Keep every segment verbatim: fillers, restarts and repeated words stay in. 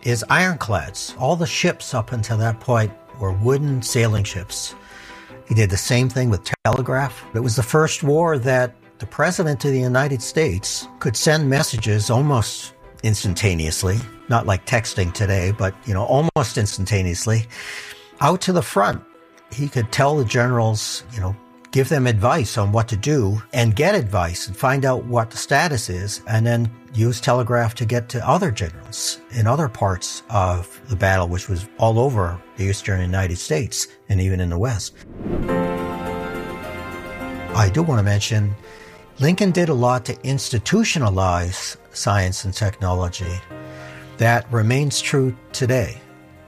is ironclads. All the ships up until that point were wooden sailing ships. He did the same thing with telegraph. It was the first war that the President of the United States could send messages almost instantaneously, not like texting today, but, you know, almost instantaneously, out to the front. He could tell the generals, you know, give them advice on what to do and get advice and find out what the status is, and then use telegraph to get to other generals in other parts of the battle, which was all over the eastern United States and even in the West. I do want to mention Lincoln did a lot to institutionalize science and technology. That remains true today.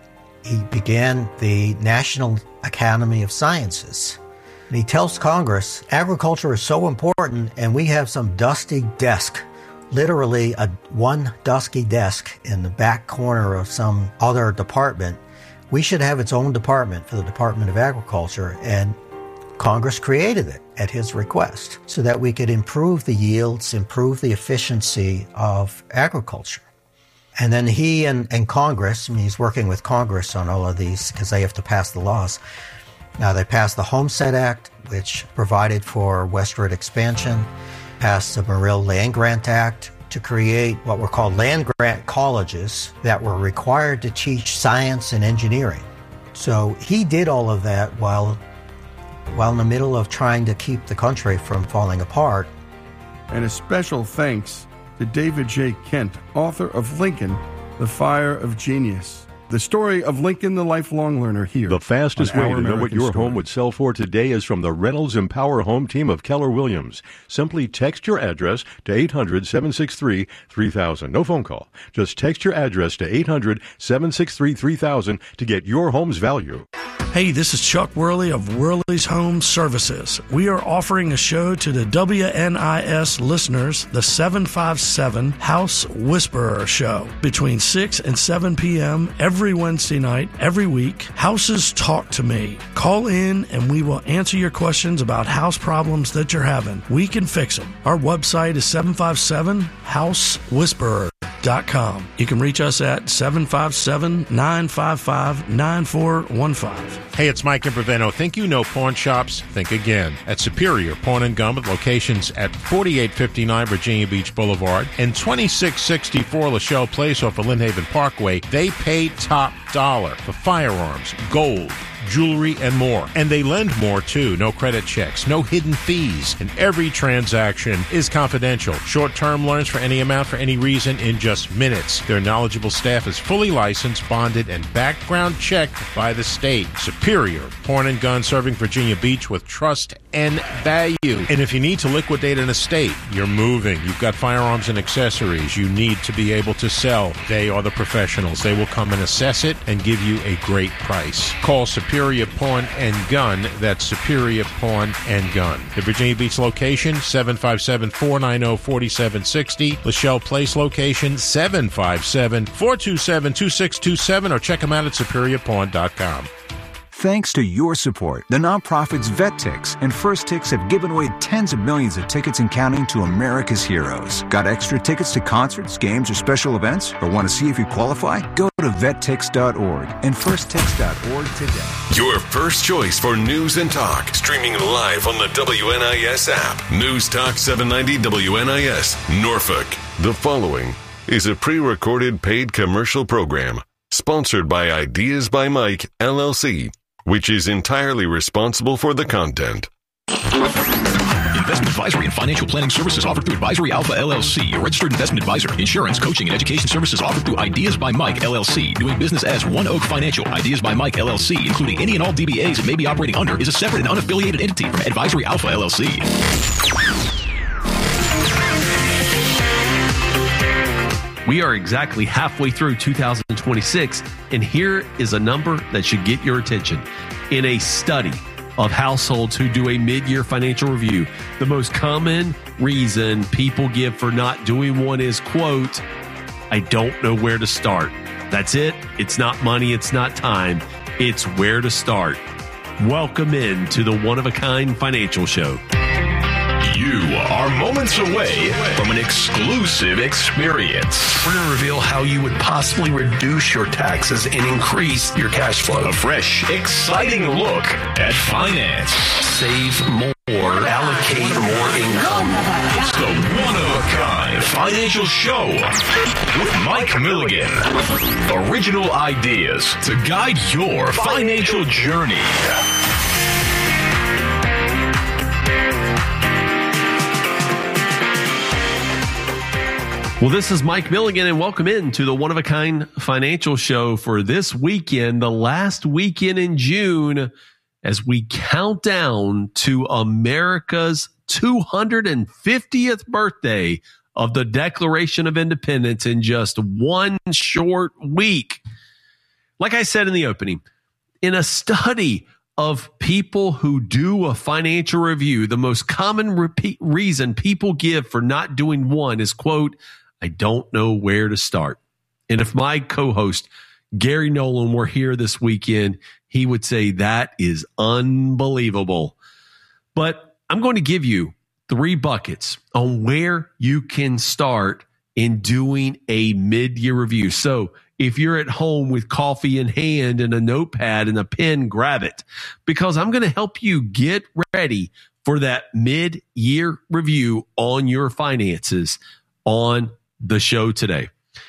He began the National Academy of Sciences. And he tells Congress, agriculture is so important, and we have some dusty desk, literally a one dusty desk in the back corner of some other department. We should have its own department for the Department of Agriculture, and Congress created it at his request so that we could improve the yields, improve the efficiency of agriculture. And then he and, and Congress, I mean, he's working with Congress on all of these because they have to pass the laws. Now, they passed the Homestead Act, which provided for westward expansion, passed the Morrill Land Grant Act to create what were called land grant colleges that were required to teach science and engineering. So he did all of that while while in the middle of trying to keep the country from falling apart. And a special thanks to David J. Kent, author of Lincoln, The Fire of Genius. The story of Lincoln, the lifelong learner, here. The fastest way to American know what your Story. home would sell for today is from the Reynolds Empower Home team of Keller Williams. Simply text your address to eight hundred, seven six three, three thousand. No phone call. Just text your address to eight hundred, seven six three, three thousand to get your home's value. Hey, this is Chuck Worley of Worley's Home Services. We are offering a show to the W N I S listeners, the seven five seven House Whisperer Show, between six and seven p.m. every Wednesday night, every week. Houses Talk to Me. Call in and we will answer your questions about house problems that you're having. We can fix them. Our website is seven five seven house whisperer dot com. You can reach us at seven five seven, nine five five, nine four one five. Hey, it's Mike Improviano. Think you know pawn shops? Think again. At Superior Pawn and Gun, with locations at forty-eight fifty-nine Virginia Beach Boulevard and twenty-six sixty-four Lachelle Place off of Lynnhaven Parkway, they pay top dollar for firearms, gold, jewelry, and more. And they lend more, too. No credit checks, no hidden fees, and every transaction is confidential. Short-term loans for any amount for any reason in just minutes. Their knowledgeable staff is fully licensed, bonded, and background checked by the state. Superior Pawn and Gun, serving Virginia Beach with trust and value. And if you need to liquidate an estate, you're moving, you've got firearms and accessories you need to be able to sell, they are the professionals. They will come and assess it and give you a great price. Call Superior Pawn and Gun. That's Superior Pawn and Gun. The Virginia Beach location, seven five seven, four nine zero, four seven six zero. Lachelle Place location, seven five seven, four two seven, two six two seven, or check them out at superior pawn dot com. Thanks to your support, the nonprofits VetTix and First Tix have given away tens of millions of tickets and counting to America's heroes. Got extra tickets to concerts, games, or special events? Or want to see if you qualify? Go to vet tix dot org and first tix dot org today. Your first choice for news and talk. Streaming live on the W N I S app. News Talk seven ninety W N I S, Norfolk. The following is a pre-recorded paid commercial program sponsored by Ideas by Mike, L L C, which is entirely responsible for the content. Investment advisory and financial planning services offered through Advisory Alpha L L C, a registered investment advisor. Insurance, coaching, and education services offered through Ideas by Mike L L C. Doing business as One Oak Financial. Ideas by Mike L L C, including any and all D B As it may be operating under, is a separate and unaffiliated entity from Advisory Alpha L L C. We are exactly halfway through two thousand twenty-six, and here is a number that should get your attention. In a study of households who do a mid-year financial review, the most common reason people give for not doing one is, quote, I don't know where to start. That's it. It's not money. It's not time. It's where to start. Welcome in to the one-of-a-kind financial show. You are moments away from an exclusive experience. We're going to reveal how you would possibly reduce your taxes and increase your cash flow. A fresh, exciting look at finance. Save more, allocate more income. It's the one-of-a-kind financial show with Mike Milligan. Original ideas to guide your financial journey. Well, this is Mike Milligan, and welcome in to the one-of-a-kind financial show for this weekend, the last weekend in June, as we count down to America's two hundred fiftieth birthday of the Declaration of Independence in just one short week. Like I said in the opening, in a study of people who do a financial review, the most common repeat reason people give for not doing one is, quote, I don't know where to start. And if my co-host, Gary Nolan, were here this weekend, he would say that is unbelievable. But I'm going to give you three buckets on where you can start in doing a mid-year review. So if you're at home with coffee in hand and a notepad and a pen, grab it, because I'm going to help you get ready for that mid-year review on your finances on the show today.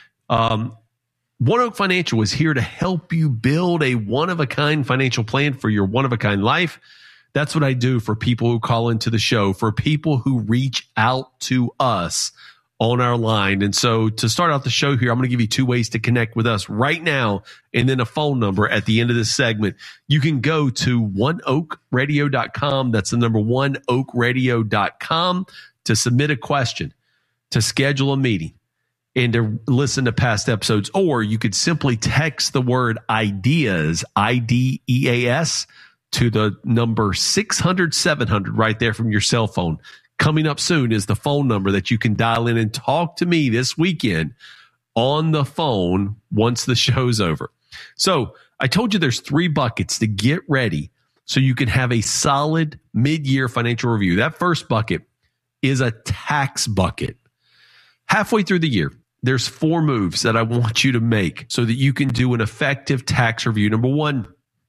Um, One Oak Financial is here to help you build a one-of-a-kind financial plan for your one-of-a-kind life. That's what I do for people who call into the show, for people who reach out to us on our line. And so to start out the show here, I'm going to give you two ways to connect with us right now, and then a phone number at the end of this segment. You can go to one oak radio dot com. That's the number one oak radio dot com to submit a question, to schedule a meeting, and to listen to past episodes. Or you could simply text the word ideas, I D E A S, to the number six hundred, seven hundred right there from your cell phone. Coming up soon is the phone number that you can dial in and talk to me this weekend on the phone once the show's over. So I told you there's three buckets to get ready so you can have a solid mid-year financial review. That first bucket is a tax bucket. Halfway through the year, there's four moves that I want you to make so that you can do an effective tax review. Number one,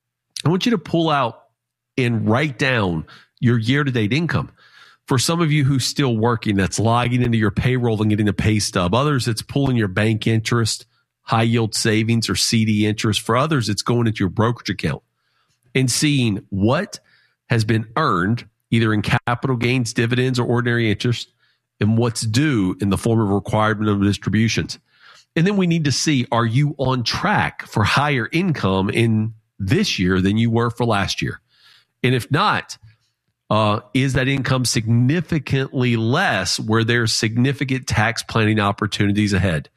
I want you to pull out and write down your year-to-date income. For some of you who's still working, that's logging into your payroll and getting a pay stub. Others, it's pulling your bank interest, high-yield savings, or C D interest. For others, it's going into your brokerage account and seeing what has been earned, either in capital gains, dividends, or ordinary interest, and what's due in the form of requirement of distributions. And then we need to see, are you on track for higher income in this year than you were for last year? And if not, uh, is that income significantly less where there's significant tax planning opportunities ahead?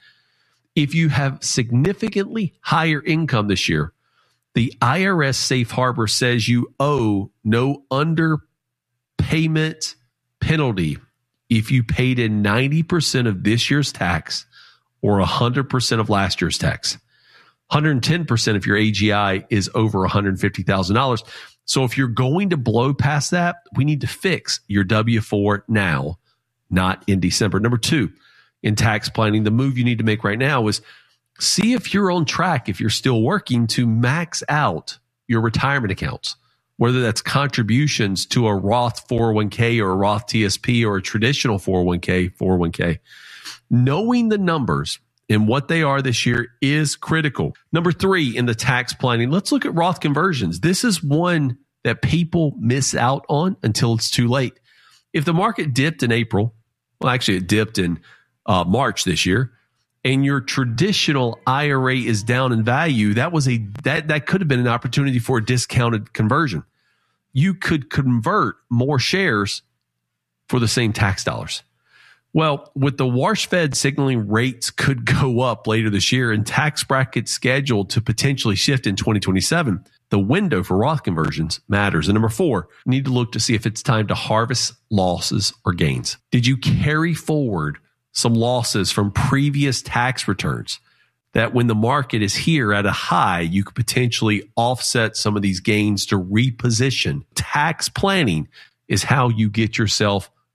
If you have significantly higher income this year, the I R S safe harbor says you owe no underpayment penalty if you paid in ninety percent of this year's tax or one hundred percent of last year's tax. one hundred ten percent if your A G I is over one hundred fifty thousand dollars. So if you're going to blow past that, we need to fix your W four now, not in December. Number two, in tax planning, the move you need to make right now is see if you're on track, if you're still working, to max out your retirement accounts, whether that's contributions to a Roth four oh one k or a Roth T S P or a traditional four oh one k, four oh one k. Knowing the numbers and what they are this year is critical. Number three, in the tax planning, let's look at Roth conversions. This is one that people miss out on until it's too late. If the market dipped in April, well, actually it dipped in uh, March this year, and your traditional I R A is down in value, that was a that that could have been an opportunity for a discounted conversion. You could convert more shares for the same tax dollars. Well, with the Wash Fed signaling rates could go up later this year and tax brackets scheduled to potentially shift in twenty twenty-seven, the window for Roth conversions matters. And number four, you need to look to see if it's time to harvest losses or gains. Did you carry forward some losses from previous tax returns that when the market is here at a high, you could potentially offset some of these gains to reposition? Tax planning is how you get yourself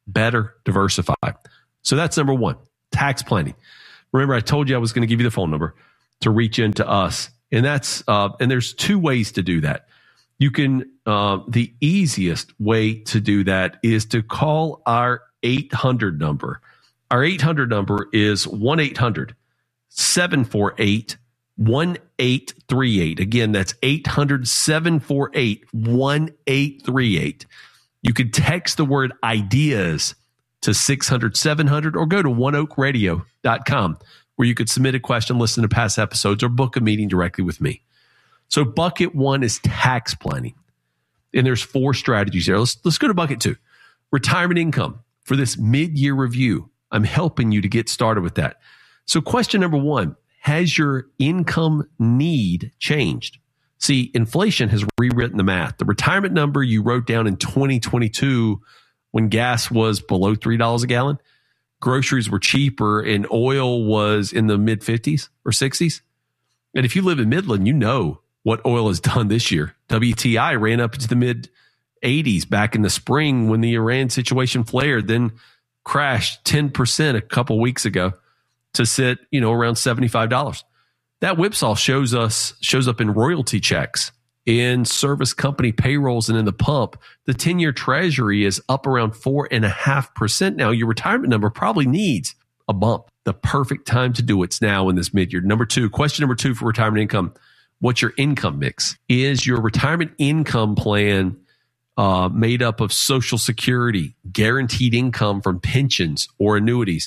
better diversify. So that's number one, tax planning. Remember, I told you I was going to give you the phone number to reach into us. And that's, uh, and there's two ways to do that. You can, uh, the easiest way to do that is to call our eight hundred number. Our eight hundred number is one eight hundred seven four eight one eight three eight. Again, that's eight hundred seven four eight one eight three eight. You can text the word ideas to six hundred seven hundred or go to one oak radio dot com where you could submit a question, listen to past episodes, or book a meeting directly with me. So bucket one is tax planning. And there's four strategies there. Let's, let's go to bucket two. Retirement income. For this mid-year review, I'm helping you to get started with that. So question number one, has your income need changed? See, inflation has rewritten the math. The retirement number you wrote down in twenty twenty-two when gas was below three dollars a gallon, groceries were cheaper, and oil was in the mid fifties or sixties. And if you live in Midland, you know what oil has done this year. W T I ran up into the mid eighties back in the spring when the Iran situation flared, then crashed ten percent a couple weeks ago to sit, you know, around seventy-five dollars. That whipsaw shows us shows up in royalty checks, in service company payrolls, and in the pump. The ten-year treasury is up around four and a half percent now. Your retirement number probably needs a bump. The perfect time to do it's now in this mid-year. Number two, question number two for retirement income. What's your income mix? Is your retirement income plan uh, made up of Social Security, guaranteed income from pensions or annuities,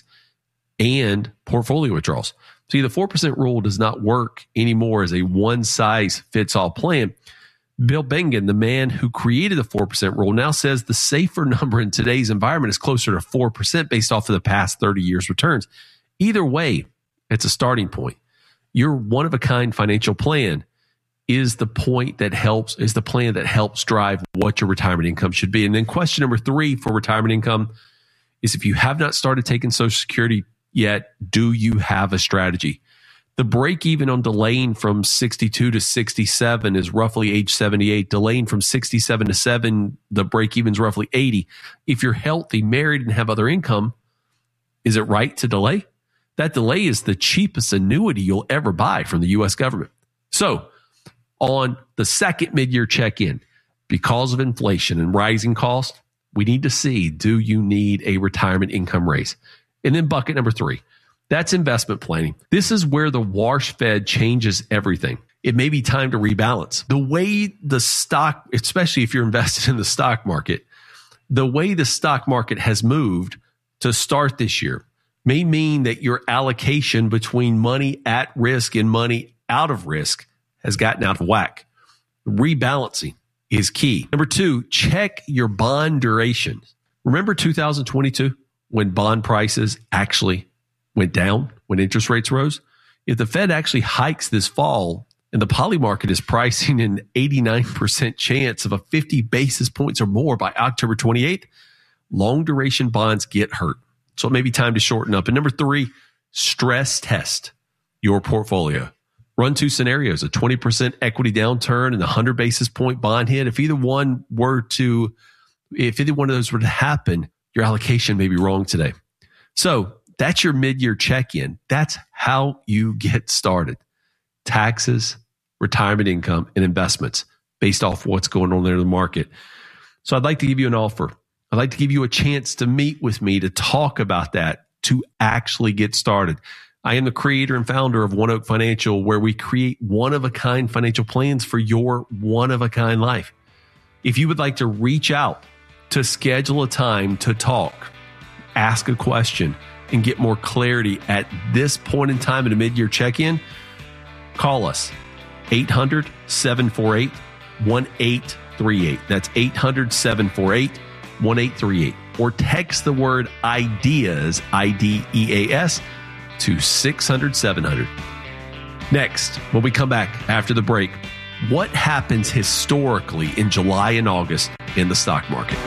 and portfolio withdrawals? See, the four percent rule does not work anymore as a one-size-fits-all plan. Bill Bengen, the man who created the four percent rule, now says the safer number in today's environment is closer to four percent based off of the past thirty years' returns. Either way, it's a starting point. Your one-of-a-kind financial plan is the point that helps, is the plan that helps drive what your retirement income should be. And then question number three for retirement income is, if you have not started taking Social Security yet, do you have a strategy? The break even on delaying from sixty-two to sixty-seven is roughly age seventy-eight. Delaying from sixty-seven to seven, the break even is roughly eighty. If you're healthy, married, and have other income, is it right to delay? That delay is the cheapest annuity you'll ever buy from the U S government. So on the second mid-year check-in, because of inflation and rising costs, we need to see, do you need a retirement income raise? And then bucket number three, that's investment planning. This is where the wash fed changes everything. It may be time to rebalance. The way the stock, especially if you're invested in the stock market, the way the stock market has moved to start this year may mean that your allocation between money at risk and money out of risk has gotten out of whack. Rebalancing is key. Number two, check your bond duration. Remember two thousand twenty-two when bond prices actually went down, when interest rates rose? If the Fed actually hikes this fall and the poly market is pricing an eighty-nine percent chance of a fifty basis points or more by October twenty-eighth, long duration bonds get hurt. So it may be time to shorten up. And number three, stress test your portfolio. Run two scenarios, a twenty percent equity downturn and a one hundred basis point bond hit. If either one were to, if either one of those were to happen, your allocation may be wrong today. So that's your mid-year check-in. That's how you get started. Taxes, retirement income, and investments based off what's going on there in the market. So I'd like to give you an offer. I'd like to give you a chance to meet with me to talk about that, to actually get started. I am the creator and founder of One Oak Financial, where we create one-of-a-kind financial plans for your one-of-a-kind life. If you would like to reach out to schedule a time to talk, ask a question, and get more clarity at this point in time in a mid-year check-in, call us, eight hundred seven four eight one eight three eight. That's eight hundred seven four eight one eight three eight. Or text the word IDEAS, I D E A S, to six hundred seven hundred. Next, when we come back after the break, what happens historically in July and August in the stock market?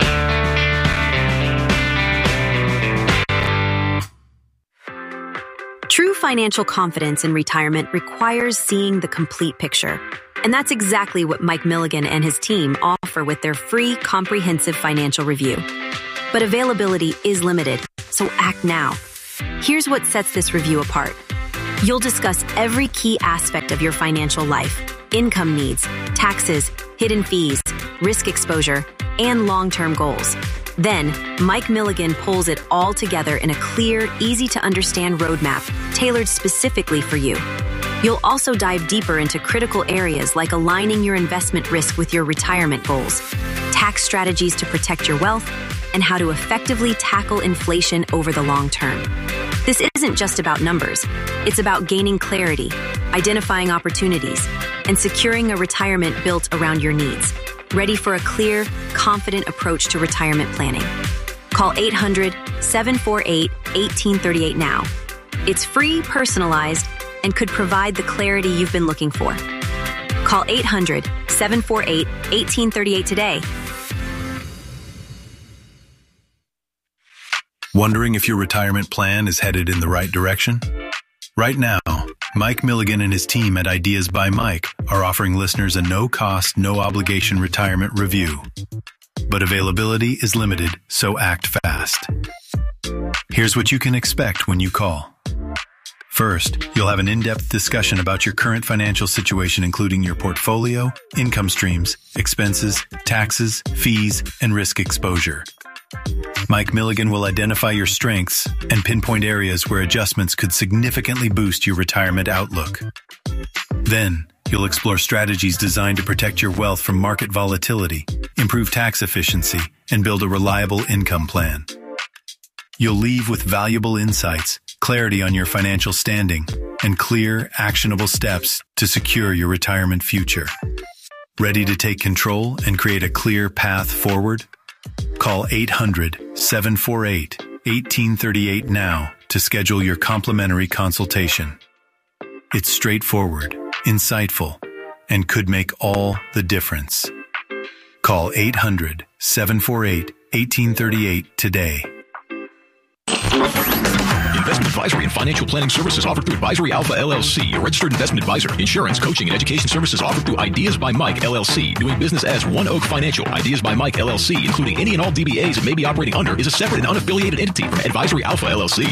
True financial confidence in retirement requires seeing the complete picture. And that's exactly what Mike Milligan and his team offer with their free comprehensive financial review. But availability is limited, so act now. Here's what sets this review apart. You'll discuss every key aspect of your financial life: income needs, taxes, hidden fees, risk exposure, and long-term goals. Then, Mike Milligan pulls it all together in a clear, easy-to-understand roadmap tailored specifically for you. You'll also dive deeper into critical areas like aligning your investment risk with your retirement goals, tax strategies to protect your wealth, and how to effectively tackle inflation over the long term. This isn't just about numbers. It's about gaining clarity, identifying opportunities, and securing a retirement built around your needs. Ready for a clear, confident approach to retirement planning? Call eight hundred, seven four eight, one eight three eight now. It's free, personalized, and could provide the clarity you've been looking for. Call eight hundred, seven four eight, one eight three eight today. Wondering if your retirement plan is headed in the right direction? Right now, Mike Milligan and his team at Ideas by Mike are offering listeners a no-cost, no-obligation retirement review. But availability is limited, so act fast. Here's what you can expect when you call. First, you'll have an in-depth discussion about your current financial situation, including your portfolio, income streams, expenses, taxes, fees, and risk exposure. Mike Milligan will identify your strengths and pinpoint areas where adjustments could significantly boost your retirement outlook. Then, you'll explore strategies designed to protect your wealth from market volatility, improve tax efficiency, and build a reliable income plan. You'll leave with valuable insights, clarity on your financial standing, and clear, actionable steps to secure your retirement future. Ready to take control and create a clear path forward? Call eight hundred, seven four eight, one eight three eight now to schedule your complimentary consultation. It's straightforward, insightful, and could make all the difference. Call eight hundred, seven four eight, one eight three eight today. Investment advisory and financial planning services offered through Advisory Alpha L L C, a registered investment advisor. Insurance, coaching, and education services offered through Ideas by Mike L L C, doing business as One Oak Financial. Ideas by Mike L L C, including any and all D B As it may be operating under, is a separate and unaffiliated entity from Advisory Alpha L L C.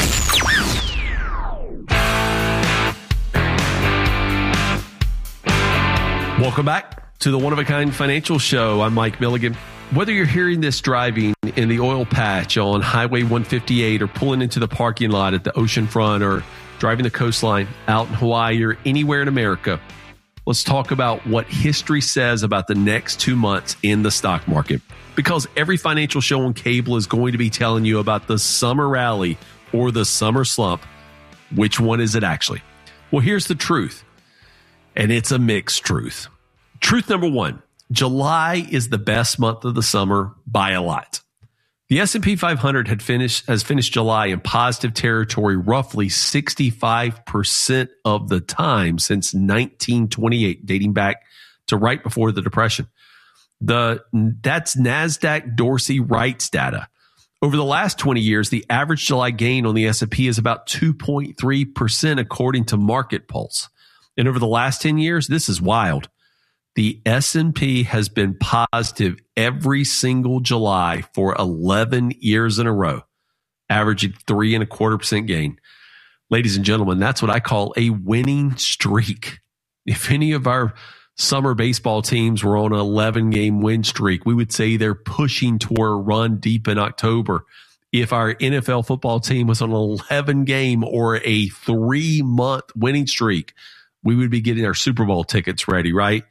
Welcome back to the One of a Kind Financial Show. I'm Mike Milligan. Whether you're hearing this driving in the oil patch on Highway one fifty-eight or pulling into the parking lot at the oceanfront or driving the coastline out in Hawaii or anywhere in America, let's talk about what history says about the next two months in the stock market. Because every financial show on cable is going to be telling you about the summer rally or the summer slump. Which one is it actually? Well, here's the truth, and it's a mixed truth. Truth number one. July is the best month of the summer by a lot. The S and P five hundred had finished has finished July in positive territory roughly sixty-five percent of the time since nineteen twenty-eight, dating back to right before the Depression. The that's NASDAQ Dorsey Wrights data. Over the last twenty years, the average July gain on the S and P is about two point three percent according to Market Pulse. And over the last ten years, this is wild. The S and P has been positive every single July for eleven years in a row, averaging three and a quarter percent gain. Ladies and gentlemen, that's what I call a winning streak. If any of our summer baseball teams were on an eleven game win streak, we would say they're pushing toward a run deep in October. If our N F L football team was on an eleven game or a three month winning streak, we would be getting our Super Bowl tickets ready, right?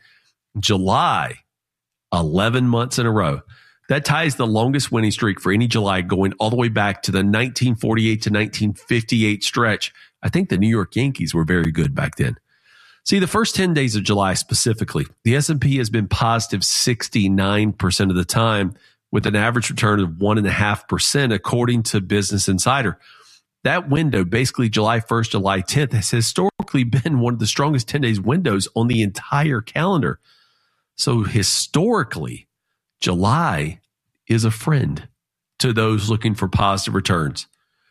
July, eleven months in a row. That ties the longest winning streak for any July going all the way back to the nineteen forty-eight to nineteen fifty-eight stretch. I think the New York Yankees were very good back then. See, the first ten days of July specifically, the S and P has been positive sixty-nine percent of the time with an average return of one point five percent according to Business Insider. That window, basically July first, July tenth, has historically been one of the strongest ten days windows on the entire calendar. So historically, July is a friend to those looking for positive returns.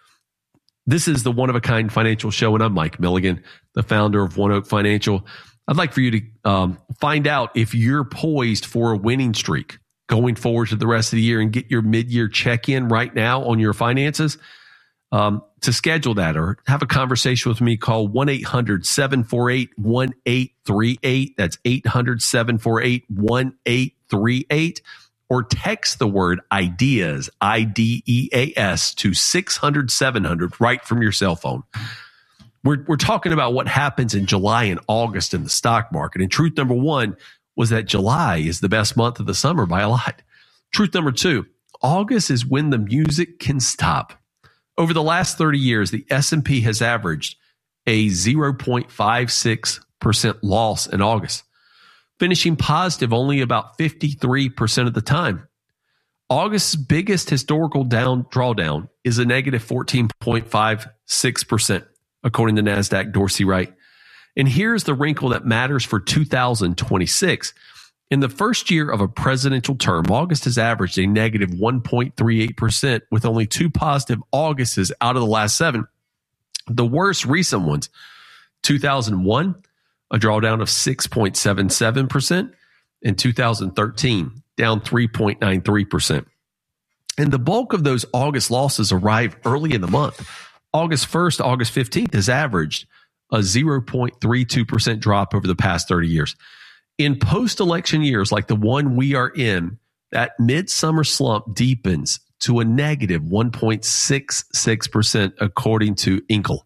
This is the One of a Kind Financial Show, and I'm Mike Milligan, the founder of One Oak Financial. I'd like for you to um, find out if you're poised for a winning streak. going forward to the rest of the year and get your mid-year check-in right now on your finances, um, to schedule that or have a conversation with me, call one eight hundred seven four eight one eight three eight. That's eight hundred seven four eight one eight three eight. Or text the word IDEAS, I D E A S, to six hundred seven hundred right from your cell phone. We're, we're talking about what happens in July and August in the stock market. And truth number one was that July is the best month of the summer by a lot. Truth number two, August is when the music can stop. Over the last thirty years, the S and P has averaged a zero point five six percent loss in August, finishing positive only about fifty-three percent of the time. August's biggest historical down drawdown is a negative fourteen point five six percent, according to NASDAQ Dorsey Wright. And here's the wrinkle that matters for two thousand twenty-six. In the first year of a presidential term, August has averaged a negative one point three eight percent with only two positive Augusts out of the last seven. The worst recent ones, two thousand one, a drawdown of six point seven seven percent, and two thousand thirteen, down three point nine three percent. And the bulk of those August losses arrive early in the month. August first, August fifteenth has averaged a zero point three two percent drop over the past thirty years. In post-election years like the one we are in, that midsummer slump deepens to a negative one point six six percent according to Inkel.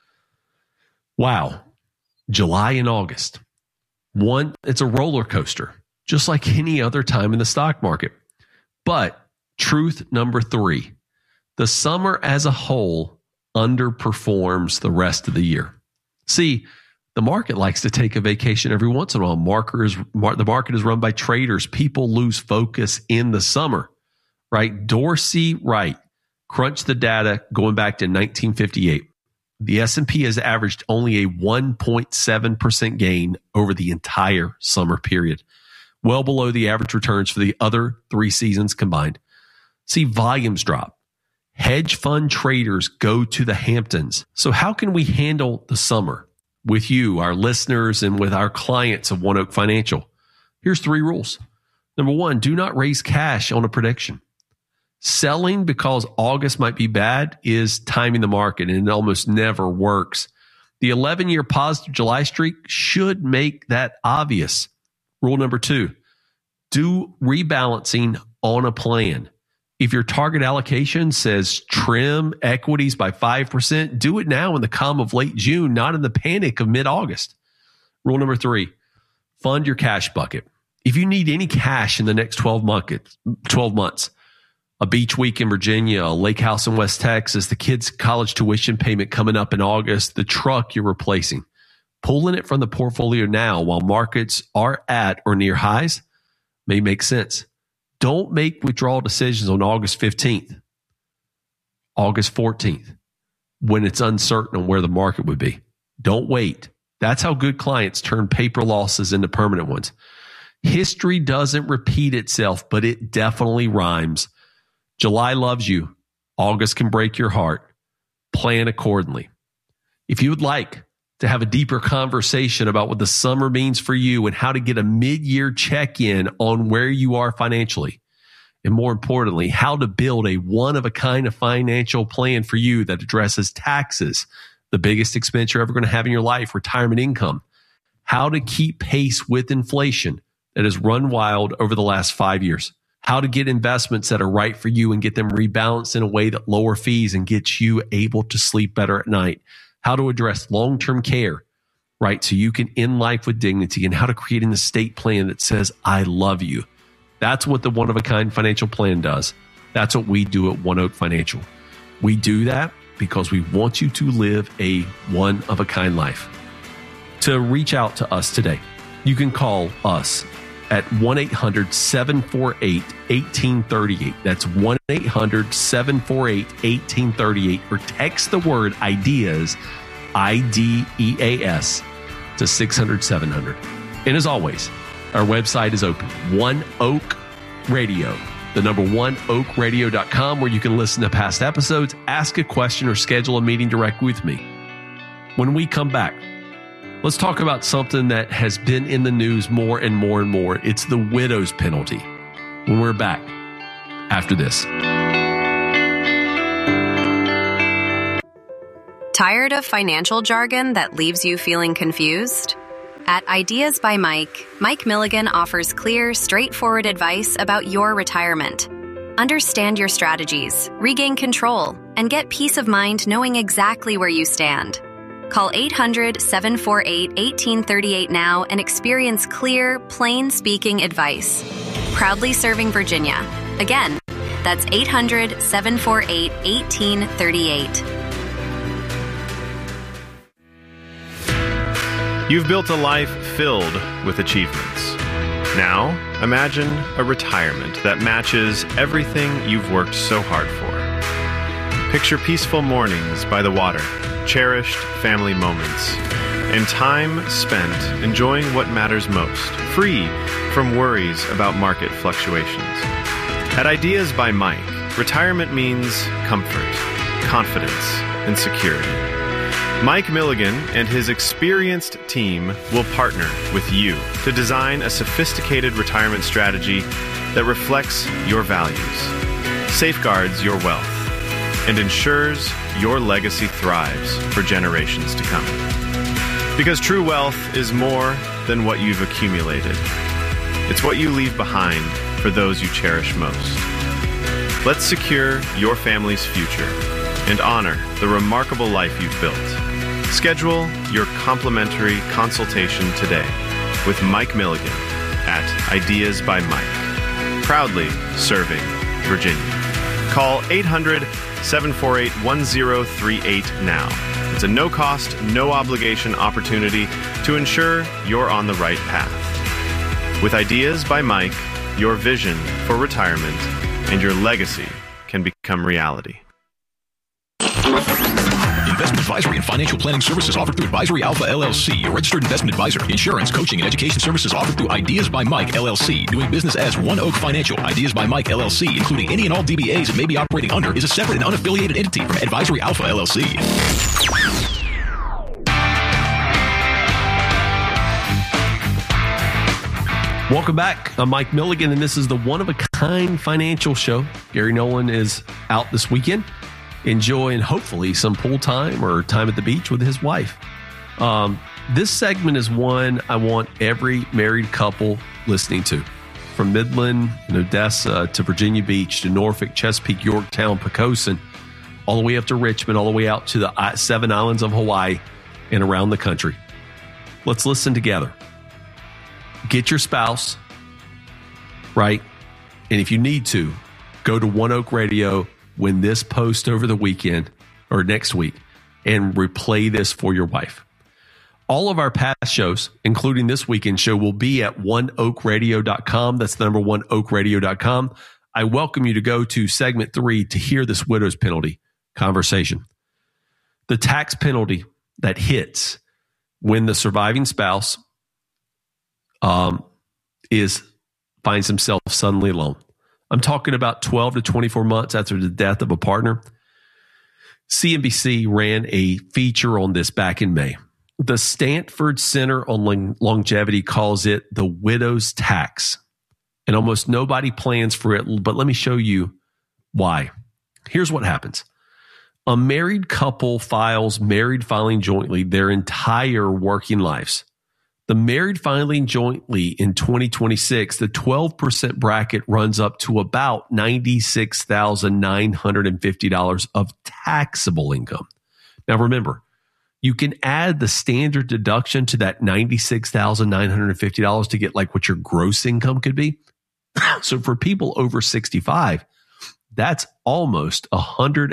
Wow. July and August. One, it's a roller coaster, just like any other time in the stock market. But truth number three, the summer as a whole underperforms the rest of the year. See, the market likes to take a vacation every once in a while. Markers, mar- the market is run by traders. People lose focus in the summer, right? Dorsey Wright crunched the data going back to nineteen fifty-eight. The S and P has averaged only a one point seven percent gain over the entire summer period, well below the average returns for the other three seasons combined. See, volumes drop. Hedge fund traders go to the Hamptons. So how can we handle the summer with you, our listeners, and with our clients of One Oak Financial? Here's three rules. Number one, do not raise cash on a prediction. Selling because August might be bad is timing the market, and it almost never works. The eleven-year positive July streak should make that obvious. Rule number two, do rebalancing on a plan. If your target allocation says trim equities by five percent, do it now in the calm of late June, not in the panic of mid-August. Rule number three, fund your cash bucket. If you need any cash in the next twelve months, a beach week in Virginia, a lake house in West Texas, the kids' college tuition payment coming up in August, the truck you're replacing, pulling it from the portfolio now while markets are at or near highs may make sense. Don't make withdrawal decisions on August fifteenth, August fourteenth, when it's uncertain on where the market would be. Don't wait. That's how good clients turn paper losses into permanent ones. History doesn't repeat itself, but it definitely rhymes. July loves you. August can break your heart. Plan accordingly. If you would like to have a deeper conversation about what the summer means for you and how to get a mid-year check-in on where you are financially, and more importantly, how to build a one-of-a-kind financial plan for you that addresses taxes, the biggest expense you're ever going to have in your life, retirement income, how to keep pace with inflation that has run wild over the last five years, how to get investments that are right for you and get them rebalanced in a way that lower fees and gets you able to sleep better at night, how to address long-term care, right, so you can end life with dignity, and how to create an estate plan that says, I love you. That's what the one-of-a-kind financial plan does. That's what we do at One Oak Financial. We do that because we want you to live a one-of-a-kind life. To reach out to us today, you can call us at one eight hundred seven four eight one eight three eight. That's one eight hundred seven four eight one eight three eight, or text the word IDEAS, I D E A S, to six hundred seven hundred. And as always, our website is open, One Oak Radio, the number one oak radio dot com, where you can listen to past episodes, ask a question, or schedule a meeting direct with me. When we come back, let's talk about something that has been in the news more and more and more. It's the widow's penalty. when we're back after this. Tired of financial jargon that leaves you feeling confused? At Ideas by Mike, Mike Milligan offers clear, straightforward advice about your retirement. Understand your strategies, regain control, and get peace of mind knowing exactly where you stand. Call eight hundred, seven four eight, one eight three eight now and experience clear, plain-speaking advice. Proudly serving Virginia. Again, that's eight hundred, seven four eight, one eight three eight. You've built a life filled with achievements. Now, imagine a retirement that matches everything you've worked so hard for. Picture peaceful mornings by the water, cherished family moments, and time spent enjoying what matters most, free from worries about market fluctuations. At Ideas by Mike, retirement means comfort, confidence, and security. Mike Milligan and his experienced team will partner with you to design a sophisticated retirement strategy that reflects your values, safeguards your wealth, and ensures your legacy thrives for generations to come. Because true wealth is more than what you've accumulated. It's what you leave behind for those you cherish most. Let's secure your family's future and honor the remarkable life you've built. Schedule your complimentary consultation today with Mike Milligan at Ideas by Mike. Proudly serving Virginia. Call eight hundred, seven four eight, one zero three eight now. It's a no-cost, no-obligation opportunity to ensure you're on the right path. With Ideas by Mike, your vision for retirement and your legacy can become reality. Investment advisory and financial planning services offered through Advisory Alpha L L C, a registered investment advisor. Insurance, coaching, and education services offered through Ideas by Mike L L C. Doing business as One Oak Financial. Ideas by Mike L L C, including any and all D B As it may be operating under, is a separate and unaffiliated entity from Advisory Alpha L L C. Welcome back. I'm Mike Milligan, and this is the one-of-a-kind financial show. Gary Nolan is out this weekend, enjoying hopefully some pool time or time at the beach with his wife. Um, this segment is one I want every married couple listening to. From Midland and Odessa to Virginia Beach to Norfolk, Chesapeake, Yorktown, Poquoson, all the way up to Richmond, all the way out to the seven islands of Hawaii and around the country. Let's listen together. Get your spouse, right? And if you need to, go to One Oak Radio when this post over the weekend or next week and replay this for your wife. All of our past shows, including this weekend show, will be at one oak radio dot com. That's the number one oak radio dot com. I welcome you to go to segment three to hear this widow's penalty conversation. The tax penalty that hits when the surviving spouse um, is finds himself suddenly alone. I'm talking about twelve to twenty-four months after the death of a partner. C N B C ran a feature on this back in May. The Stanford Center on Longevity calls it the widow's tax. And almost nobody plans for it, but let me show you why. Here's what happens. A married couple files married filing jointly their entire working lives. The married filing jointly in twenty twenty-six, the twelve percent bracket runs up to about ninety-six thousand nine hundred fifty dollars of taxable income. Now remember, you can add the standard deduction to that ninety-six thousand nine hundred fifty dollars to get like what your gross income could be. So for people over sixty-five, that's almost one hundred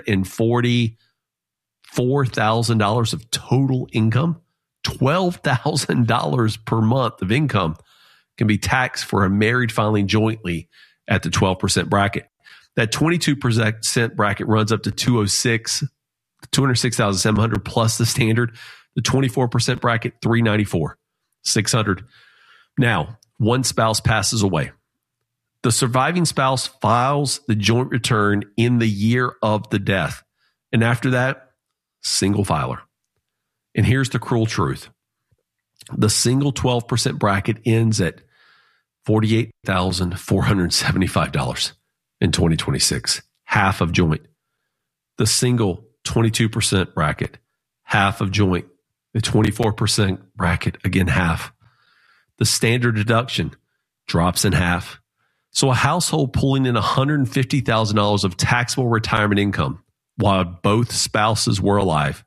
forty-four thousand dollars of total income. twelve thousand dollars per month of income can be taxed for a married filing jointly at the twelve percent bracket. That twenty-two percent bracket runs up to two hundred six thousand seven hundred dollars plus the standard. The twenty-four percent bracket, three hundred ninety-four thousand six hundred dollars. Now, one spouse passes away. The surviving spouse files the joint return in the year of the death. And after that, single filer. And here's the cruel truth. The single twelve percent bracket ends at forty-eight thousand four hundred seventy-five dollars in twenty twenty-six. Half of joint. The single, twenty-two percent bracket, half of joint. The twenty-four percent bracket, again, half. The standard deduction drops in half. So a household pulling in one hundred fifty thousand dollars of taxable retirement income while both spouses were alive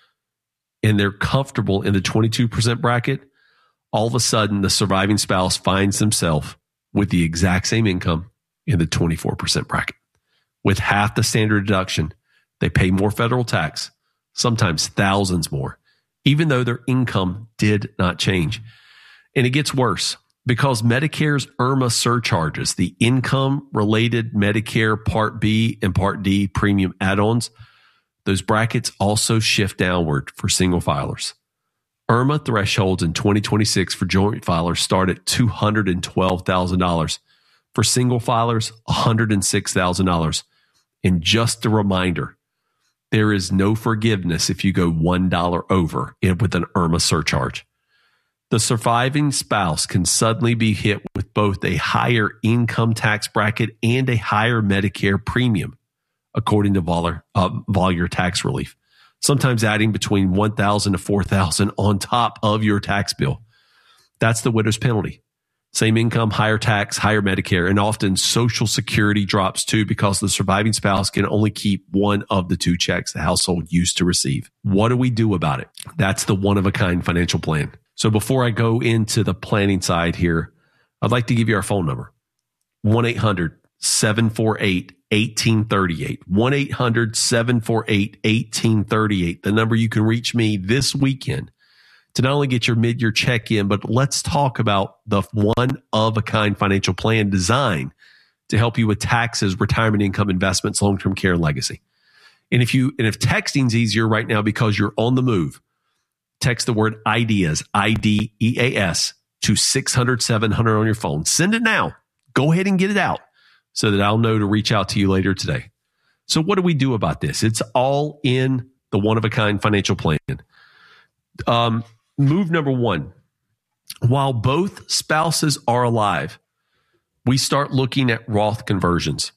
and they're comfortable in the twenty-two percent bracket, all of a sudden the surviving spouse finds themselves with the exact same income in the twenty-four percent bracket. With half the standard deduction, they pay more federal tax, sometimes thousands more, even though their income did not change. And it gets worse because Medicare's IRMAA surcharges, the income-related Medicare Part B and Part D premium add-ons, those brackets also shift downward for single filers. IRMAA thresholds in twenty twenty-six for joint filers start at two hundred twelve thousand dollars. For single filers, one hundred six thousand dollars. And just a reminder, there is no forgiveness if you go one dollar over with an IRMAA surcharge. The surviving spouse can suddenly be hit with both a higher income tax bracket and a higher Medicare premium, according to Volyer, uh, Volyer Tax Relief, sometimes adding between one thousand dollars to four thousand dollars on top of your tax bill. That's the widow's penalty. Same income, higher tax, higher Medicare, and often Social Security drops too because the surviving spouse can only keep one of the two checks the household used to receive. What do we do about it? That's the one-of-a-kind financial plan. So before I go into the planning side here, I'd like to give you our phone number, one eight hundred seven four eight one eight three eight, one eight hundred seven four eight one eight three eight, the number you can reach me this weekend to not only get your mid-year check-in, but let's talk about the one-of-a-kind financial plan designed to help you with taxes, retirement income, investments, long-term care, and legacy. And if you and if texting's easier right now because you're on the move, text the word IDEAS, I D E A S, to six hundred seven hundred on your phone. Send it now. Go ahead and get it out so that I'll know to reach out to you later today. So what do we do about this? It's all in the one-of-a-kind financial plan. Um, move number one, while both spouses are alive, we start looking at Roth conversions.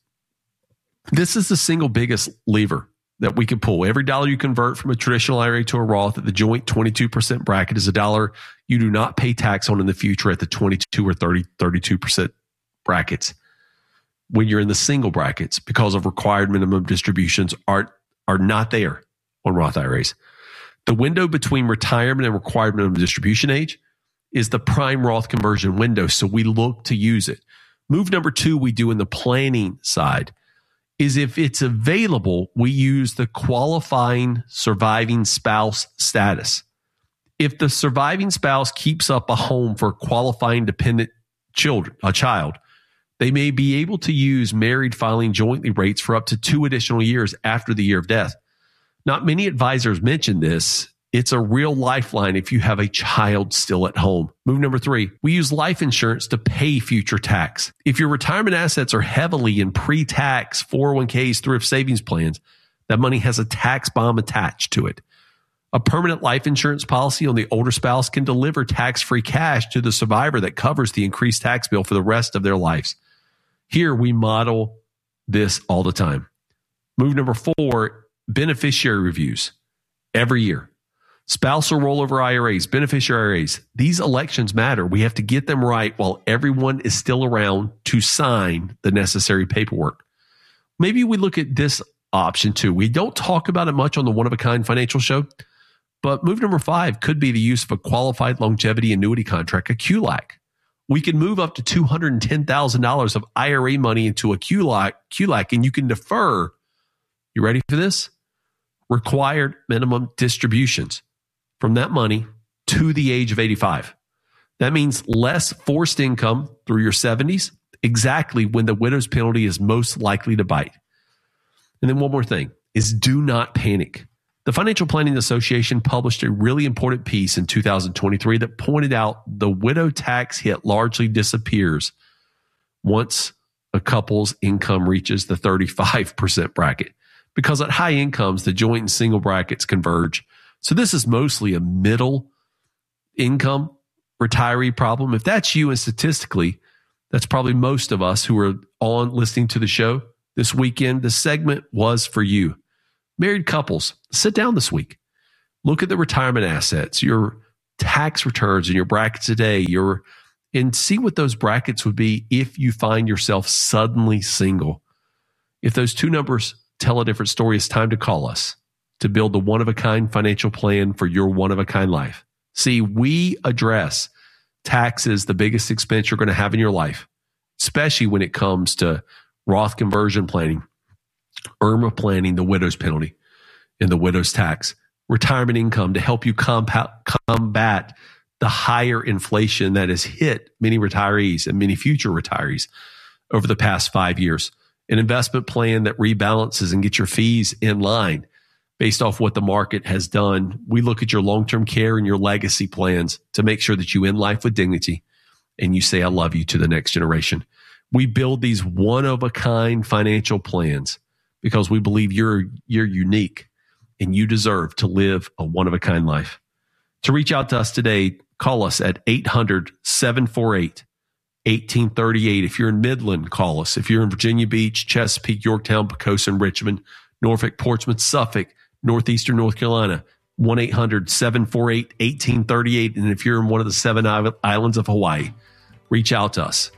This is the single biggest lever that we can pull. Every dollar you convert from a traditional I R A to a Roth at the joint twenty-two percent bracket is a dollar you do not pay tax on in the future at the twenty-two or thirty, thirty-two percent brackets. When you're in the single brackets, because of required minimum distributions are, are not there on Roth I R As. The window between retirement and required minimum distribution age is the prime Roth conversion window, so we look to use it. Move number two we do in the planning side is if it's available, we use the qualifying surviving spouse status. If the surviving spouse keeps up a home for qualifying dependent children, a child, they may be able to use married filing jointly rates for up to two additional years after the year of death. Not many advisors mention this. It's a real lifeline if you have a child still at home. Move number three, we use life insurance to pay future tax. If your retirement assets are heavily in pre-tax four oh one k's, thrift savings plans, that money has a tax bomb attached to it. A permanent life insurance policy on the older spouse can deliver tax-free cash to the survivor that covers the increased tax bill for the rest of their lives. Here, we model this all the time. Move number four, beneficiary reviews every year. Spousal rollover I R As, beneficiary I R As, these elections matter. We have to get them right while everyone is still around to sign the necessary paperwork. Maybe we look at this option too. We don't talk about it much on the one-of-a-kind financial show, but move number five could be the use of a qualified longevity annuity contract, a Q L A C. We can move up to two hundred ten thousand dollars of I R A money into a Q L A C, Q L A C, and you can defer, you ready for this? Required minimum distributions from that money to the age of eighty-five. That means less forced income through your seventies, exactly when the widow's penalty is most likely to bite. And then one more thing is do not panic. The Financial Planning Association published a really important piece in two thousand twenty-three that pointed out the widow tax hit largely disappears once a couple's income reaches the thirty-five percent bracket, because at high incomes, the joint and single brackets converge. So this is mostly a middle income retiree problem. If that's you, and statistically, That's probably most of us who are on listening to the show this weekend. The segment was for you. Married couples, sit down this week. Look at the retirement assets, your tax returns and your brackets today, your, and see what those brackets would be if you find yourself suddenly single. If those two numbers tell a different story, it's time to call us to build the one-of-a-kind financial plan for your one-of-a-kind life. See, we address taxes, the biggest expense you're going to have in your life, especially when it comes to Roth conversion planning, I R M A planning, the widow's penalty, and the widow's tax, retirement income to help you compa- combat the higher inflation that has hit many retirees and many future retirees over the past five years. An investment plan that rebalances and gets your fees in line based off what the market has done. We look at your long-term care and your legacy plans to make sure that you end life with dignity and you say, I love you to the next generation. We build these one-of-a-kind financial plans because we believe you're, you're unique and you deserve to live a one-of-a-kind life. To reach out to us today, call us at eight hundred, seven four eight, one eight three eight. If you're in Midland, call us. If you're in Virginia Beach, Chesapeake, Yorktown, Pocosin, Richmond, Norfolk, Portsmouth, Suffolk, Northeastern North Carolina, one eight hundred, seven four eight, one eight three eight. And if you're in one of the seven islands of Hawaii, reach out to us.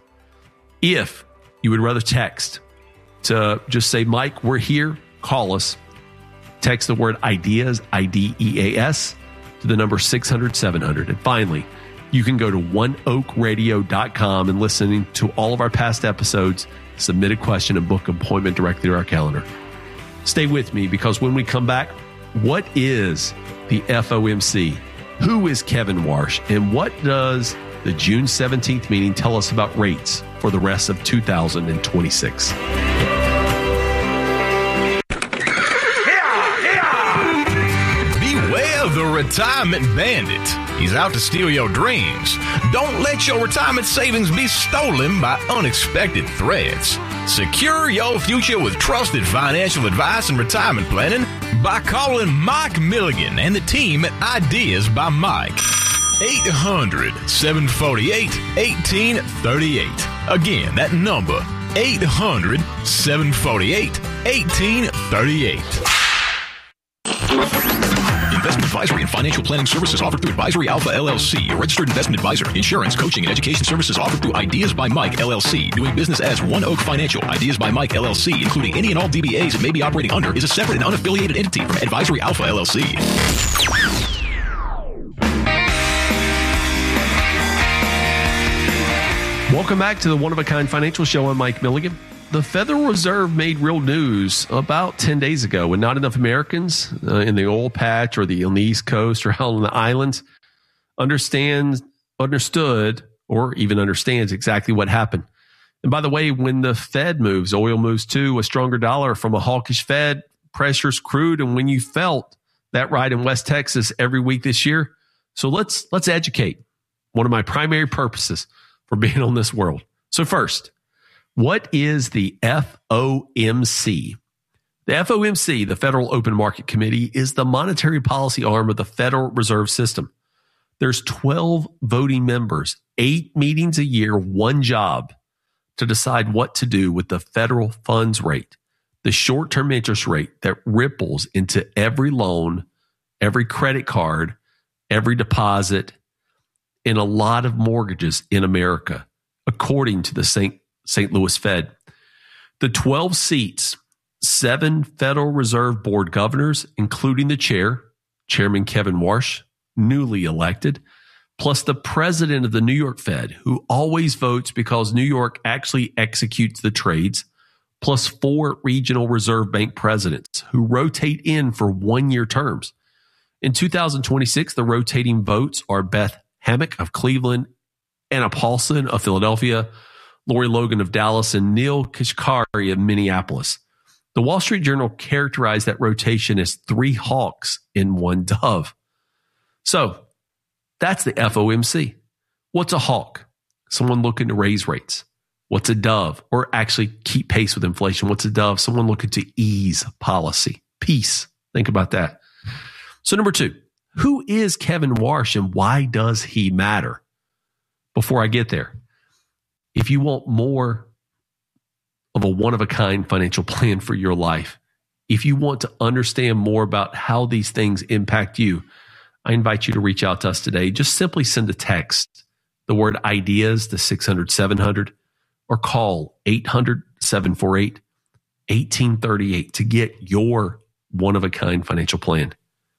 If you would rather text to just say, Mike, we're here, call us. Text the word IDEAS, I D E A S, to the number six hundred, seven hundred. And finally, you can go to one oak radio dot com and listen to all of our past episodes, submit a question, and book an appointment directly to our calendar. Stay with me because when we come back, what is the F O M C? Who is Kevin Warsh? And what does the June seventeenth meeting tell us about rates for the rest of two thousand twenty-six? Beware the retirement bandit. He's out to steal your dreams. Don't let your retirement savings be stolen by unexpected threats. Secure your future with trusted financial advice and retirement planning by calling Mike Milligan and the team at Ideas by Mike. eight hundred, seven four eight, one eight three eight. Again, that number, eight hundred, seven four eight, one eight three eight. Investment advisory and financial planning services offered through Advisory Alpha L L C, a registered investment advisor. Insurance, coaching, and education services offered through Ideas by Mike L L C. Doing business as One Oak Financial. Ideas by Mike L L C, including any and all D B As it may be operating under, is a separate and unaffiliated entity from Advisory Alpha L L C. Welcome back to the One of a Kind Financial Show. I'm Mike Milligan. The Federal Reserve made real news about ten days ago when not enough Americans uh, in the oil patch or the on the East Coast or out on the islands understand, understood or even understands exactly what happened. And by the way, when the Fed moves, oil moves too. A stronger dollar from a hawkish Fed pressures crude. And when you felt that ride in West Texas every week this year, so let's let's educate. One of my primary purposes for being on this world. So first, what is the F O M C? The F O M C, the Federal Open Market Committee, is the monetary policy arm of the Federal Reserve System. There's twelve voting members, eight meetings a year, one job to decide what to do with the federal funds rate, the short-term interest rate that ripples into every loan, every credit card, every deposit, and a lot of mortgages in America, according to the Saint Saint Louis Fed. The twelve seats, seven Federal Reserve Board governors, including the chair, Chairman Kevin Warsh, newly elected, plus the president of the New York Fed, who always votes because New York actually executes the trades, plus four regional reserve bank presidents who rotate in for one-year terms. In two thousand twenty-six, the rotating votes are Beth Hammack of Cleveland, Anna Paulson of Philadelphia, Lori Logan of Dallas, and Neil Kashkari of Minneapolis. The Wall Street Journal characterized that rotation as three hawks in one dove. So that's the F O M C. What's a hawk? Someone looking to raise rates. What's a dove? Or actually keep pace with inflation. What's a dove? Someone looking to ease policy. Peace. Think about that. So number two, who is Kevin Warsh and why does he matter? Before I get there, If you want more of a one-of-a-kind financial plan for your life, if you want to understand more about how these things impact you, I invite you to reach out to us today. Just simply send a text, the word IDEAS to six hundred, seven hundred, or call eight hundred, seven four eight, one eight three eight to get your one-of-a-kind financial plan.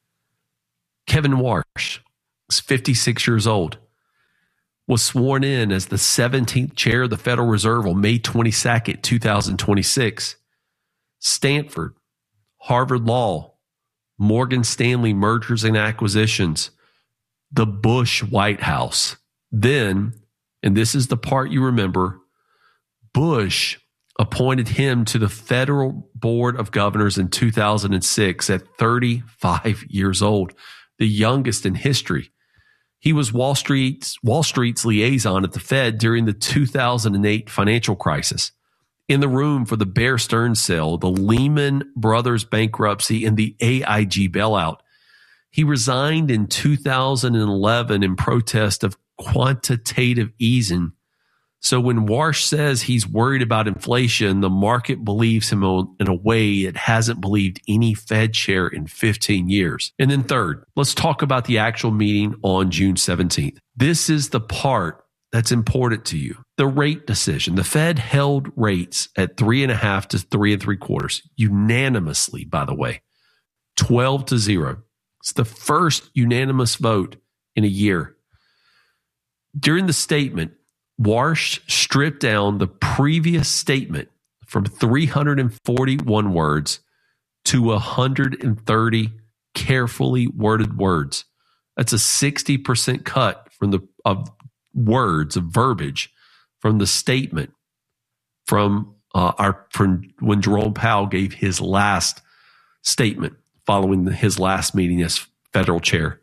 Kevin Warsh is fifty-six years old, was sworn in as the seventeenth chair of the Federal Reserve on May twenty-second, twenty twenty-six. Stanford, Harvard Law, Morgan Stanley Mergers and Acquisitions, the Bush White House. Then, and this is the part you remember, Bush appointed him to the Federal Board of Governors in two thousand six at thirty-five years old, the youngest in history. He was Wall Street's, Wall Street's liaison at the Fed during the two thousand eight financial crisis. In the room for the Bear Stearns sale, the Lehman Brothers bankruptcy, and the A I G bailout. He resigned in two thousand eleven in protest of quantitative easing. So when Warsh says he's worried about inflation, the market believes him in a way it hasn't believed any Fed chair in fifteen years. And then third, let's talk about the actual meeting on June seventeenth. This is the part that's important to you. The rate decision. The Fed held rates at three and a half to three and three quarters, unanimously, by the way, twelve to zero. It's the first unanimous vote in a year. During the statement, Warsh stripped down the previous statement from three hundred forty-one words to one hundred thirty carefully worded words. That's a sixty percent cut from the of words of verbiage from the statement from uh, our from when Jerome Powell gave his last statement following the, his last meeting as federal chair.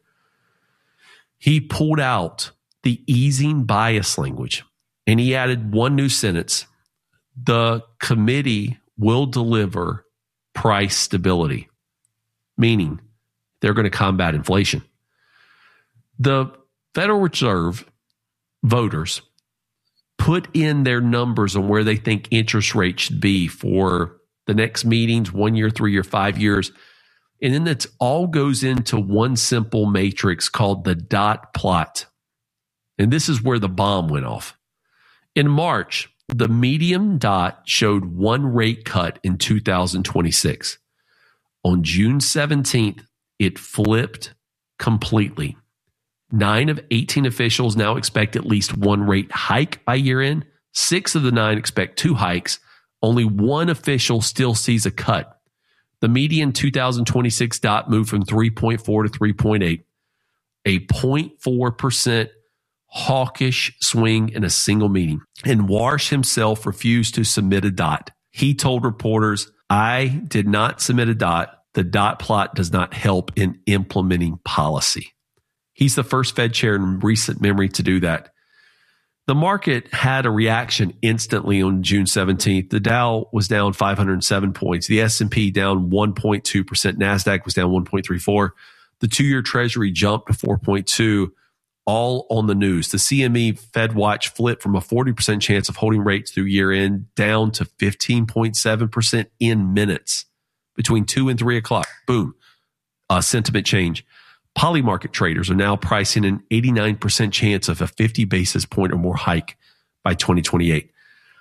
He pulled out the easing bias language, and he added one new sentence: the committee will deliver price stability, meaning they're going to combat inflation. The Federal Reserve voters put in their numbers on where they think interest rates should be for the next meetings, one year, three year, five years. And then it all goes into one simple matrix called the dot plot. And this is where the bomb went off. In March, the medium dot showed one rate cut in two thousand twenty-six. On June seventeenth, it flipped completely. Nine of eighteen officials now expect at least one rate hike by year end. Six of the nine expect two hikes. Only one official still sees a cut. The median two thousand twenty-six dot moved from three point four to three point eight, a zero point four percent hawkish swing in a single meeting. And Warsh himself refused to submit a dot. He told reporters, "I did not submit a dot. The dot plot does not help in implementing policy." He's the first Fed chair in recent memory to do that. The market had a reaction instantly on June seventeenth. The Dow was down five hundred seven points. The S and P down one point two percent. NASDAQ was down one point three four. The two-year Treasury jumped to four point two, all on the news. The C M E Fed Watch flipped from a forty percent chance of holding rates through year end down to fifteen point seven percent in minutes between two and three o'clock. Boom. Uh, sentiment change. Polymarket traders are now pricing an eighty-nine percent chance of a fifty basis point or more hike by twenty twenty-eight.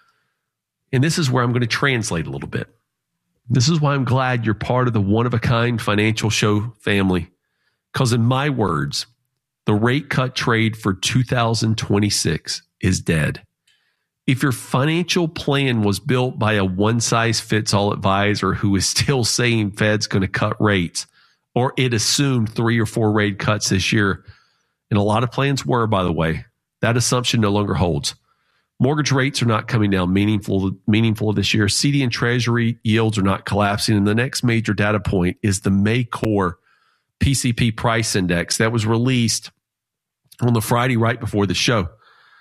And this is where I'm going to translate a little bit. This is why I'm glad you're part of the one-of-a-kind financial show family. Because in my words, the rate cut trade for two thousand twenty-six is dead. If your financial plan was built by a one-size-fits-all advisor who is still saying Fed's going to cut rates, or it assumed three or four rate cuts this year, and a lot of plans were, by the way, that assumption no longer holds. Mortgage rates are not coming down meaningful, meaningful this year. C D and Treasury yields are not collapsing. And the next major data point is the May core P C P price index that was released on the Friday right before the show.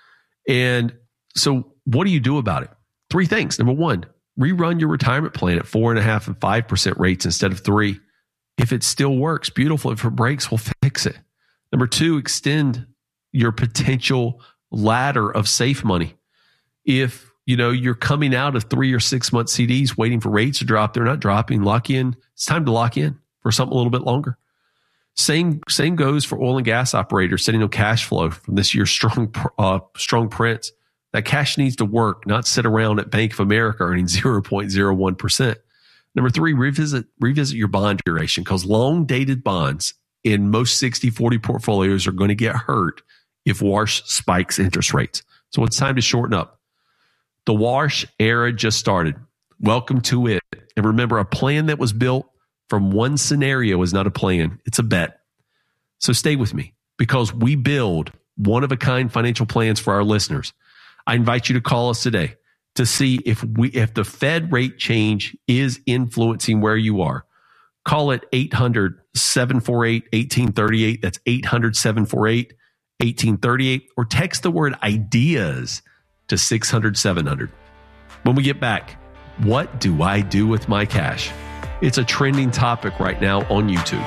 And so what do you do about it? Three things. Number one, rerun your retirement plan at four and a half and five percent rates instead of three. If it still works, beautiful. If it breaks, we'll fix it. Number two, extend your potential ladder of safe money. If, you know, you're coming out of three or six month C Ds waiting for rates to drop, they're not dropping, lock in. It's time to lock in for something a little bit longer. Same same goes for oil and gas operators sitting on cash flow from this year's strong uh, strong prints. That cash needs to work, not sit around at Bank of America earning zero point zero one percent. Number three, revisit revisit your bond duration, because long-dated bonds in most sixty forty portfolios are going to get hurt if WARSH spikes interest rates. So it's time to shorten up. The WARSH era just started. Welcome to it. And remember, a plan that was built from one scenario is not a plan. It's a bet. So stay with me, because we build one-of-a-kind financial plans for our listeners. I invite you to call us today to see if we if the Fed rate change is influencing where you are. Call it eight hundred, seven four eight, one eight three eight. That's eight hundred, seven four eight, one eight three eight. Or text the word IDEAS to six hundred, seven hundred. When we get back, what do I do with my cash? It's a trending topic right now on YouTube.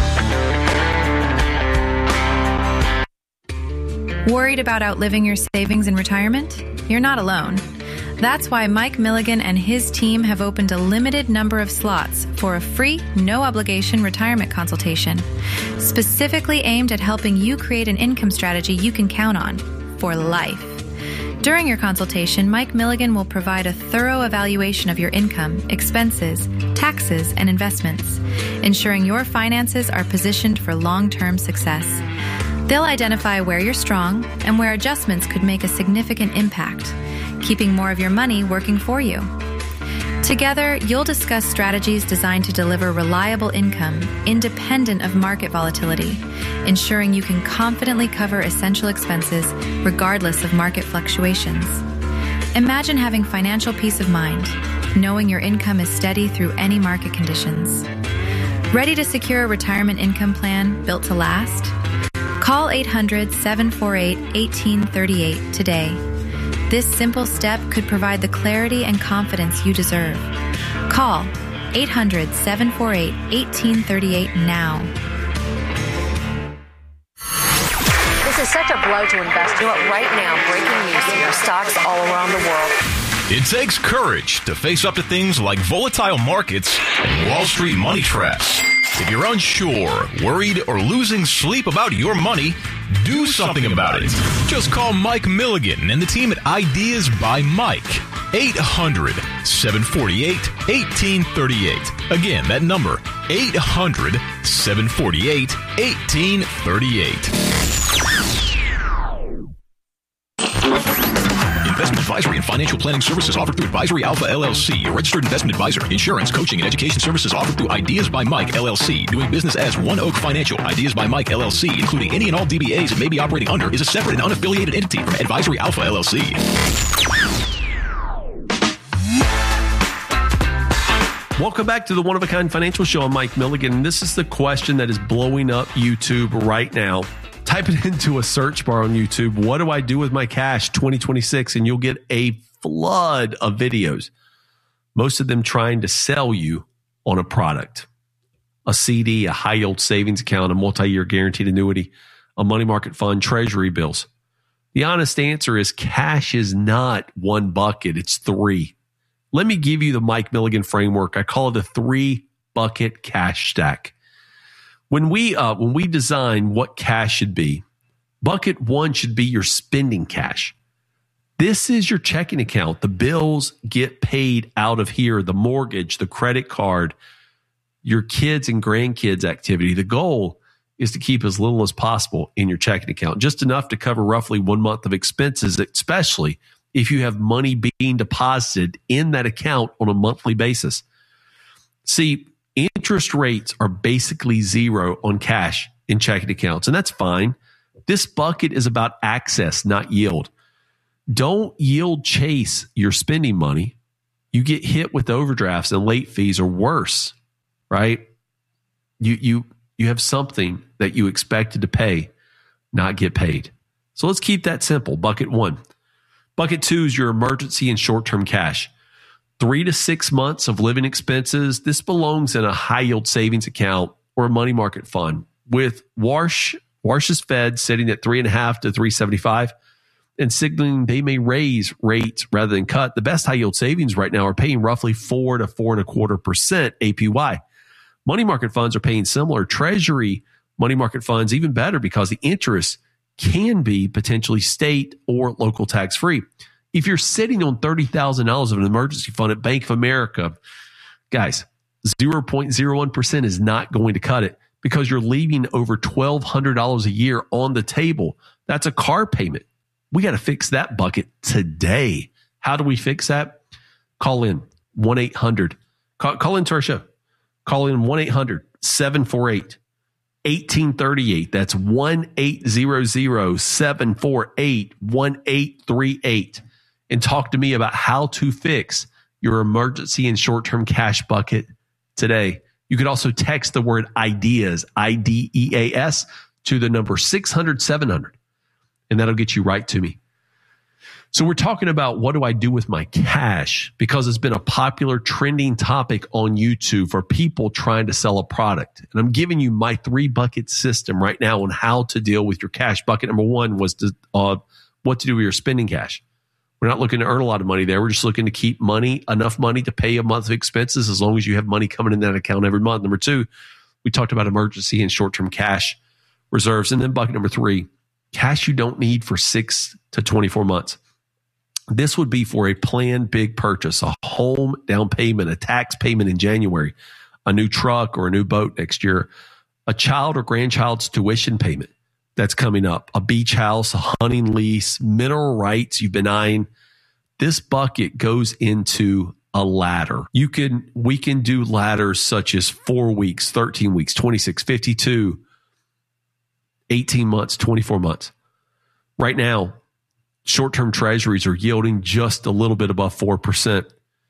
Worried about outliving your savings in retirement? You're not alone. That's why Mike Milligan and his team have opened a limited number of slots for a free, no-obligation retirement consultation, specifically aimed at helping you create an income strategy you can count on for life. During your consultation, Mike Milligan will provide a thorough evaluation of your income, expenses, taxes, and investments, ensuring your finances are positioned for long-term success. They'll identify where you're strong and where adjustments could make a significant impact, keeping more of your money working for you. Together, you'll discuss strategies designed to deliver reliable income, independent of market volatility, ensuring you can confidently cover essential expenses regardless of market fluctuations. Imagine having financial peace of mind, knowing your income is steady through any market conditions. Ready to secure a retirement income plan built to last? Call eight hundred, seven four eight, one eight three eight today. This simple step could provide the clarity and confidence you deserve. Call eight hundred, seven four eight, one eight three eight now. This is such a blow to investors. Right now, breaking news here, stocks all around the world. It takes courage to face up to things like volatile markets and Wall Street money traps. If you're unsure, worried, or losing sleep about your money, do something about it. Just call Mike Milligan and the team at Ideas by Mike. eight hundred, seven four eight, one eight three eight. Again, that number, eight hundred, seven four eight, one eight three eight. Investment advisory and financial planning services offered through Advisory Alpha L L C, a registered investment advisor. Insurance, coaching, and education services offered through Ideas by Mike L L C. Doing business as One Oak Financial. Ideas by Mike L L C, including any and all D B As it may be operating under, is a separate and unaffiliated entity from Advisory Alpha L L C. Welcome back to the One of a Kind Financial Show. I'm Mike Milligan. This is the question that is blowing up YouTube right now. Type it into a search bar on YouTube. What do I do with my cash twenty twenty-six? And you'll get a flood of videos. Most of them trying to sell you on a product. A C D, a high yield savings account, a multi-year guaranteed annuity, a money market fund, treasury bills. The honest answer is cash is not one bucket. It's three. Let me give you the Mike Milligan framework. I call it a three bucket cash stack. When we uh, when we design what cash should be, bucket one should be your spending cash. This is your checking account. The bills get paid out of here, the mortgage, the credit card, your kids and grandkids activity. The goal is to keep as little as possible in your checking account, just enough to cover roughly one month of expenses, especially if you have money being deposited in that account on a monthly basis. See, interest rates are basically zero on cash in checking accounts, and that's fine. This bucket is about access, not yield. Don't yield chase your spending money. You get hit with overdrafts and late fees or worse, right? You you you have something that you expected to pay, not get paid. So let's keep that simple. Bucket one. Bucket two is your emergency and short-term cash. Three to six months of living expenses. This belongs in a high-yield savings account or a money market fund with Warsh, Warsh's Fed sitting at three and a half to three seventy-five. and signaling they may raise rates rather than cut. The best high yield savings right now are paying roughly four to four and a quarter percent A P Y. Money market funds are paying similar. Treasury money market funds even better because the interest can be potentially state or local tax free. If you're sitting on thirty thousand dollars of an emergency fund at Bank of America, guys, zero point zero one percent is not going to cut it because you're leaving over twelve hundred dollars a year on the table. That's a car payment. We got to fix that bucket today. How do we fix that? Call in one eight hundred. Call, call into our show. Call in one eight hundred seven four eight one eight three eight. That's one eight hundred seven four eight one eight three eight. And talk to me about how to fix your emergency and short-term cash bucket today. You could also text the word IDEAS, I D E A S, to the number six hundred seven hundred, and that'll get you right to me. So we're talking about what do I do with my cash, because it's been a popular trending topic on YouTube for people trying to sell a product. And I'm giving you my three bucket system right now on how to deal with your cash. Bucket number one was to, uh, what to do with your spending cash. We're not looking to earn a lot of money there. We're just looking to keep money, enough money to pay a month of expenses as long as you have money coming in that account every month. Number two, we talked about emergency and short-term cash reserves. And then bucket number three, cash you don't need for six to twenty-four months. This would be for a planned big purchase, a home down payment, a tax payment in January, a new truck or a new boat next year, a child or grandchild's tuition payment that's coming up, a beach house, a hunting lease, mineral rights you've been eyeing. This bucket goes into a ladder. You can, we can do ladders such as four weeks, thirteen weeks, twenty-six, fifty-two, eighteen months, twenty-four months. Right now, short-term treasuries are yielding just a little bit above four percent.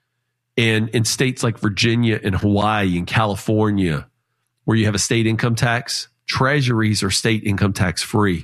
And in states like Virginia and Hawaii and California, where you have a state income tax, treasuries are state income tax free.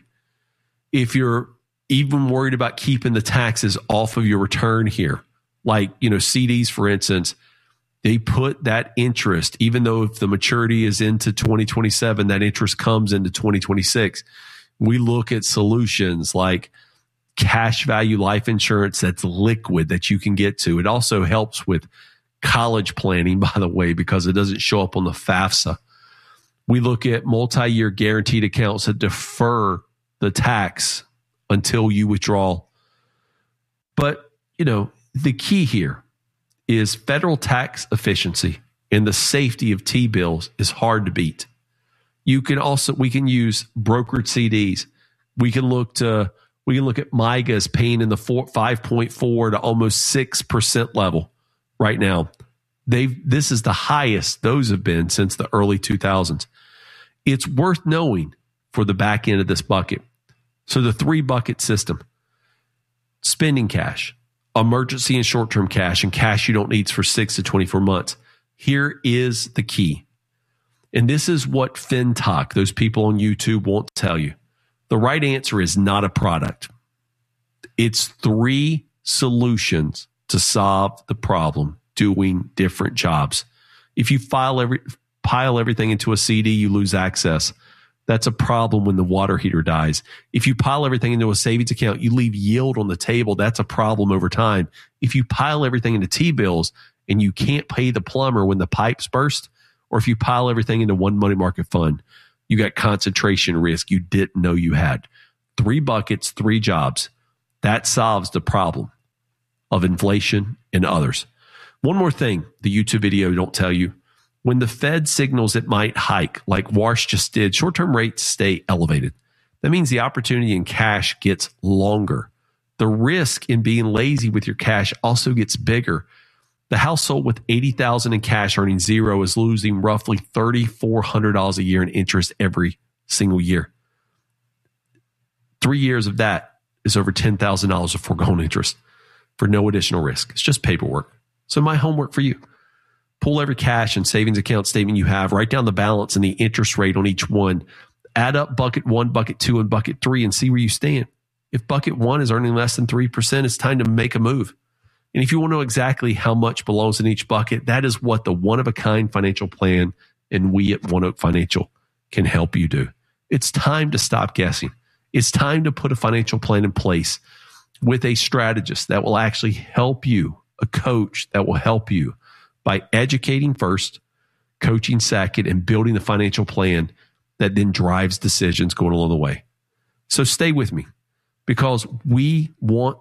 If you're even worried about keeping the taxes off of your return here, like, you know, C Ds, for instance, they put that interest, even though if the maturity is into twenty twenty-seven, that interest comes into twenty twenty-six. We look at solutions like cash value life insurance that's liquid that you can get to. It also helps with college planning, by the way, because it doesn't show up on the FAFSA. We look at multi-year guaranteed accounts that defer the tax until you withdraw. But, you know, the key here is federal tax efficiency and the safety of T-bills is hard to beat. You can also, we can use brokered C Ds. We can look to, we can look at MYGAs paying in the four, five point four to almost six percent level right now. They've, this is the highest those have been since the early two thousands. It's worth knowing for the back end of this bucket. So the three bucket system, spending cash, emergency and short-term cash, and cash you don't need for six to twenty-four months. Here is the key. And this is what FinTalk, those people on YouTube, won't tell you. The right answer is not a product. It's three solutions to solve the problem doing different jobs. If you file every, pile everything into a C D, you lose access. That's a problem when the water heater dies. If you pile everything into a savings account, you leave yield on the table. That's a problem over time. If you pile everything into T-bills and you can't pay the plumber when the pipes burst, or if you pile everything into one money market fund, you got concentration risk you didn't know you had. Three buckets, three jobs. That solves the problem of inflation and others. One more thing the YouTube video don't tell you. When the Fed signals it might hike, like Warsh just did, short-term rates stay elevated. That means the opportunity in cash gets longer. The risk in being lazy with your cash also gets bigger. The household with eighty thousand dollars in cash earning zero is losing roughly three thousand four hundred dollars a year in interest every single year. Three years of that is over ten thousand dollars of foregone interest for no additional risk. It's just paperwork. So my homework for you, pull every cash and savings account statement you have, write down the balance and the interest rate on each one, add up bucket one, bucket two, and bucket three and see where you stand. If bucket one is earning less than three percent, it's time to make a move. And if you want to know exactly how much belongs in each bucket, that is what the one-of-a-kind financial plan and we at One Oak Financial can help you do. It's time to stop guessing. It's time to put a financial plan in place with a strategist that will actually help you, a coach that will help you by educating first, coaching second, and building the financial plan that then drives decisions going along the way. So stay with me, because we want